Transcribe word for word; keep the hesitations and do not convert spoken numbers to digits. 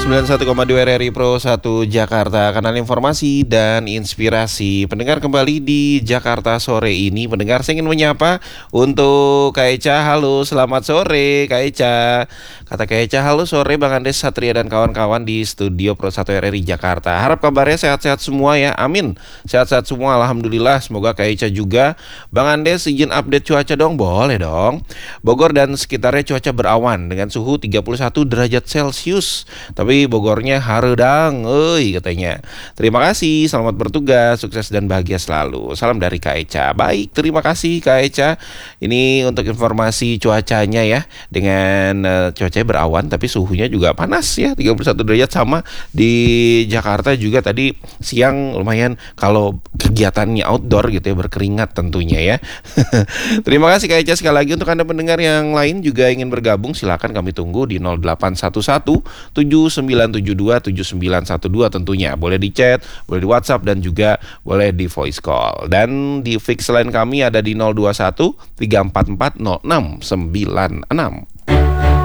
sembilan puluh satu koma dua R R I Pro satu Jakarta, kanal informasi dan inspirasi. Pendengar kembali di Jakarta sore ini. Pendengar, saya ingin menyapa untuk Kak Eca. Halo, selamat sore Kak Eca. Kata Kak Eca, halo sore Bang Andes Satria dan kawan-kawan di studio Pro satu R R I Jakarta. Harap kabarnya sehat-sehat semua ya, amin. Sehat-sehat semua, alhamdulillah. Semoga Kak Eca juga. Bang Andes, izin update cuaca dong? Boleh dong. Bogor dan sekitarnya cuaca berawan dengan suhu tiga puluh satu derajat Celcius. Tapi Bogornya haredang, euy katanya. Terima kasih, selamat bertugas, sukses dan bahagia selalu. Salam dari Kak Eca. Baik, terima kasih Kak Eca. Ini untuk informasi cuacanya ya. Dengan uh, cuacanya berawan tapi suhunya juga panas ya, tiga puluh satu derajat. Sama di Jakarta juga tadi siang lumayan kalau kegiatannya outdoor gitu ya, berkeringat tentunya ya. Terima kasih Kak Eca sekali lagi. Untuk Anda pendengar yang lain juga ingin bergabung, silakan kami tunggu di nol delapan satu satu tujuh sembilan tujuh dua tujuh sembilan satu dua tentunya. Boleh di chat, boleh di WhatsApp dan juga boleh di voice call. Dan di fix line kami ada di nol dua satu tiga empat empat nol enam sembilan enam.